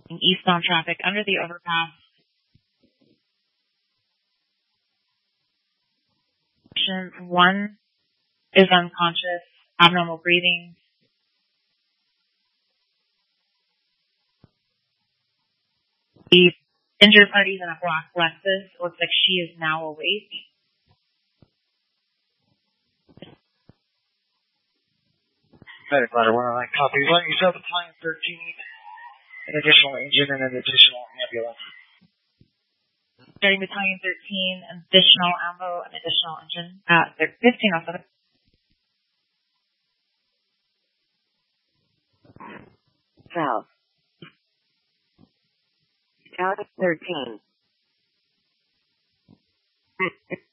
Eastbound traffic under the overpass. One is unconscious, abnormal breathing. The injured party's in a black Lexus. Looks like she is now awake. Medic ladder 109 copies. Let you sell the Battalion 13, an additional engine and an additional ambulance. Starting Battalion 13, additional ammo, an additional engine. 1507. South. Battalion 13.